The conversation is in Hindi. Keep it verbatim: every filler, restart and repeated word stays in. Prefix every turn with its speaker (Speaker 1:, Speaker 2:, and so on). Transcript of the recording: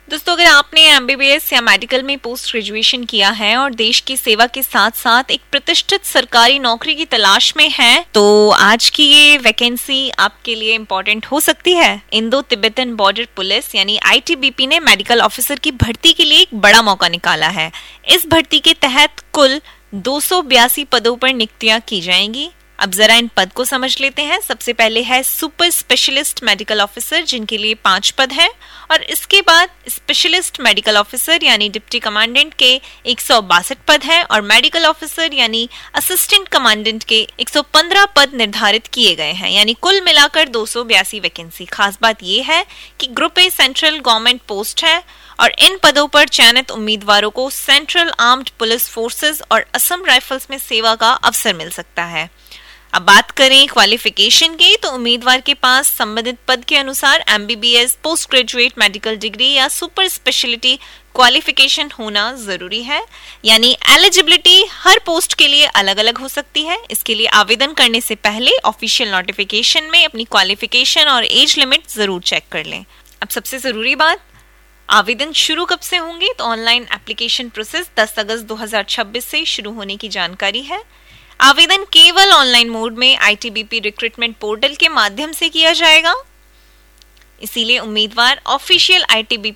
Speaker 1: दोस्तों, अगर आपने एमबीबीएस या मेडिकल में पोस्ट ग्रेजुएशन किया है और देश की सेवा के साथ साथ एक प्रतिष्ठित सरकारी नौकरी की तलाश में है, तो आज की ये वैकेंसी आपके लिए इम्पोर्टेंट हो सकती है। इंडो तिब्बतन बॉर्डर पुलिस यानी आईटीबीपी ने मेडिकल ऑफिसर की भर्ती के लिए एक बड़ा मौका निकाला है। इस भर्ती के तहत कुल दो सौ बयासी पदों पर नियुक्तियां की जाएंगी। अब जरा इन पद को समझ लेते हैं। सबसे पहले है सुपर स्पेशलिस्ट मेडिकल ऑफिसर, जिनके लिए पांच पद हैं, और इसके बाद स्पेशलिस्ट मेडिकल ऑफिसर यानी डिप्टी कमांडेंट के एक सौ बासठ पद हैं, और मेडिकल ऑफिसर यानी असिस्टेंट कमांडेंट के एक सौ पंद्रह पद निर्धारित किए गए हैं, यानी कुल मिलाकर दो सौ बयासी वैकेंसी। खास बात यह है कि group A central government post है और इन पदों पर चयनित उम्मीदवारों को सेंट्रल आर्म्ड पुलिस फोर्सेस और असम राइफल्स में सेवा का अवसर मिल सकता है। अब बात करें क्वालिफिकेशन की, तो उम्मीदवार के पास संबंधित पद के अनुसार MBBS, post graduate medical degree या सुपर स्पेशलिटी क्वालिफिकेशन होना जरूरी है। यानी एलिजिबिलिटी हर पोस्ट के लिए अलग अलग हो सकती है। इसके लिए आवेदन करने से पहले ऑफिशियल नोटिफिकेशन में अपनी क्वालिफिकेशन और एज लिमिट जरूर चेक कर लें। अब सबसे जरूरी बात, आवेदन शुरू कब से होंगे? तो ऑनलाइन एप्लीकेशन प्रोसेस दस अगस्त दो हज़ार छब्बीस से शुरू होने की जानकारी है। आवेदन केवल ऑनलाइन मोड में आईटीबीपी रिक्रूटमेंट पोर्टल के माध्यम से किया जाएगा, इसीलिए उम्मीदवार ऑफिशियल आईटीबीपी